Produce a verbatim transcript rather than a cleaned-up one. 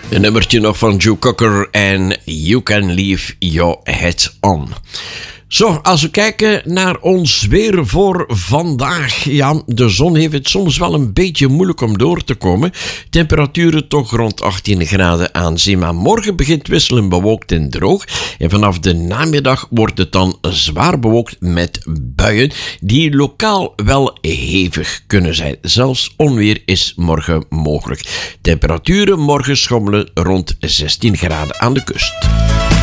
Een nummertje nog van Joe Cocker en You Can Leave Your Head On. Zo, als we kijken naar ons weer voor vandaag. Ja, de zon heeft het soms wel een beetje moeilijk om door te komen. Temperaturen toch rond achttien graden aan zee. Maar morgen begint wisselen bewolkt en droog. En vanaf de namiddag wordt het dan zwaar bewolkt met buien die lokaal wel hevig kunnen zijn. Zelfs onweer is morgen mogelijk. Temperaturen morgen schommelen rond zestien graden aan de kust.